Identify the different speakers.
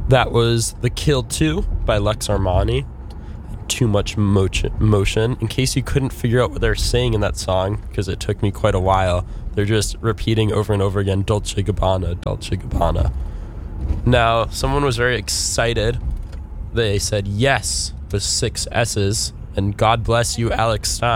Speaker 1: That was The Kill 2 by Lex Armani. Too much motion. In case you couldn't figure out what they're saying in that song, because it took me quite a while, they're just repeating over and over again, Dolce Gabbana, Dolce Gabbana. Now, someone was very excited. They said yes with 6 S's, and God bless you, Alex Stein.